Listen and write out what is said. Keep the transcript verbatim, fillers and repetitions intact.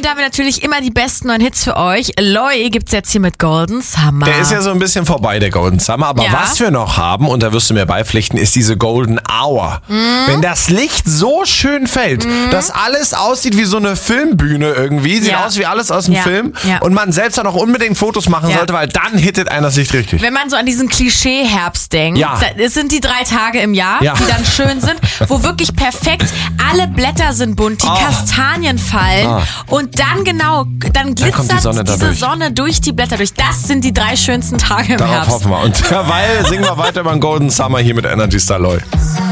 Und da haben wir natürlich immer die besten neuen Hits für euch. Loi gibt's jetzt hier mit Golden Summer. Der ist ja so ein bisschen vorbei, der Golden Summer. Aber Ja. was wir noch haben, und da wirst du mir beipflichten, ist diese Golden Hour. Mhm. Wenn das Licht so schön fällt, mhm. dass alles aussieht wie so eine Filmbühne irgendwie, sieht Ja. aus wie alles aus dem Ja. Film Ja. und man selbst dann auch unbedingt Fotos machen Ja. sollte, weil dann hittet einer das Licht richtig. Wenn man so an diesen Klischee-Herbst denkt, Ja. es sind die drei Tage im Jahr, Ja. die dann schön sind, wo wirklich perfekt alle Blätter sind bunt, die Oh. Kastanien fallen Ah. und dann genau, dann glitzert kommt die Sonne da diese durch. Sonne durch die Blätter durch. Das sind die drei schönsten Tage im Darauf Herbst. hoffen wir. Und derweil singen wir weiter über den Golden Summer hier mit Energy Star Loi.